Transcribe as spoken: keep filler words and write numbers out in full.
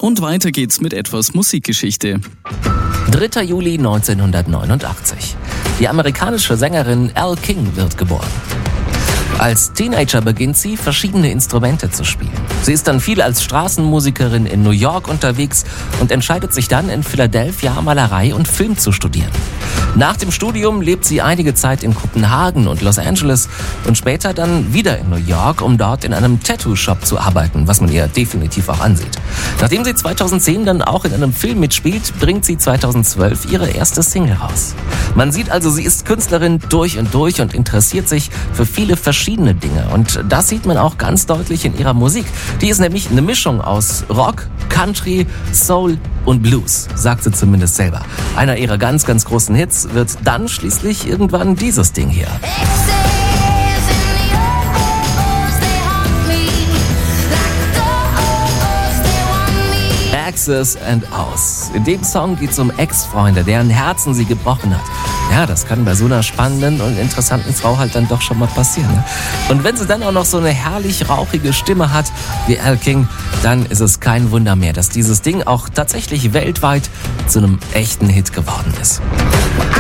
Und weiter geht's mit etwas Musikgeschichte. dritter Juli neunzehnhundertneunundachtzig. Die amerikanische Sängerin Elle King wird geboren. Als Teenager beginnt sie, verschiedene Instrumente zu spielen. Sie ist dann viel als Straßenmusikerin in New York unterwegs und entscheidet sich dann, in Philadelphia Malerei und Film zu studieren. Nach dem Studium lebt sie einige Zeit in Kopenhagen und Los Angeles und später dann wieder in New York, um dort in einem Tattoo-Shop zu arbeiten, was man ihr definitiv auch ansieht. Nachdem sie zweitausendzehn dann auch in einem Film mitspielt, bringt sie zweitausendzwölf ihre erste Single raus. Man sieht also, sie ist Künstlerin durch und durch und interessiert sich für viele verschiedene Dinge. Und das sieht man auch ganz deutlich in ihrer Musik. Die ist nämlich eine Mischung aus Rock, Country, Soul und Blues, sagt sie zumindest selber. Einer ihrer ganz, ganz großen Hits wird dann schließlich irgendwann dieses Ding hier. Axis and Aus. In dem Song geht es um Ex-Freunde, deren Herzen sie gebrochen hat. Ja, das kann bei so einer spannenden und interessanten Frau halt dann doch schon mal passieren. Ne? Und wenn sie dann auch noch so eine herrlich rauchige Stimme hat wie Elle King, dann ist es kein Wunder mehr, dass dieses Ding auch tatsächlich weltweit zu einem echten Hit geworden ist.